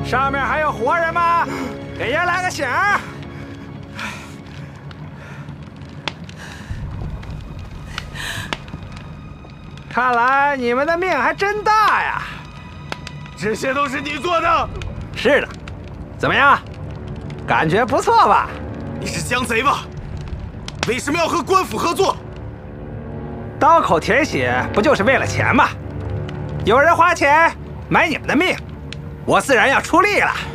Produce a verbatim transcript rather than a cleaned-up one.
上面还有活人吗？给爷来个醒！看来你们的命还真大呀！ 这些都是你做的？ 是的。怎么样？感觉不错吧？ 你是江贼吧？为什么要和官府合作？ 刀口舔血不就是为了钱吗？有人花钱买你们的命，我自然要出力了。